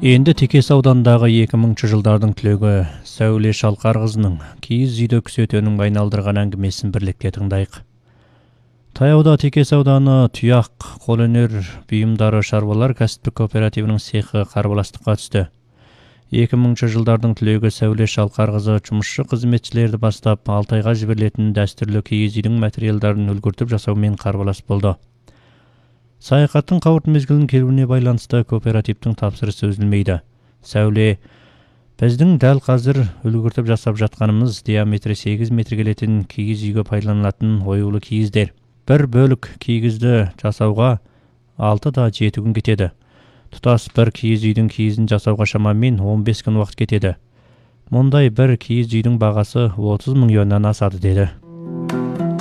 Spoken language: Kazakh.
Енді Текес ауданындағы 2000 жылдардың түлегі Сәуле Шалқарқызының киіз үйді күсетөнің айналдырған әңгімесін бірлікте тыңдайық. Таяуда Текес ауданы тұяқ, қолөнер бұйымдары шаруалар кәсіптік кооперативінің цехы қарбаластыққа түсті. 2000 жылдардың түлегі Сәуле Шалқарқызы жұмысшы қызметшілерді бастап 6 айға жіберілетін дәстүрлі киіз үйдің материалдарын үлгіртіп жасаумен қарбалас болды. Саяхаттың қауырт мезгілінің келуіне байланысты кооперативтің тапсырысы үзілмейді. Сәуле: біздің дәл қазір үлгіртіп жасап жатқанымыз диаметрі 8 метр келетін киіз үйге пайдаланылатын оюлы киіздер. Бір бөлік киізді жасауға 6-7 күн кетеді. Тұтас бір киіз үйдің киізін жасауға шамамен 15 күн уақыт кетеді. Мұндай бір киіз үйдің бағасы 30 мың юаннан асады деді.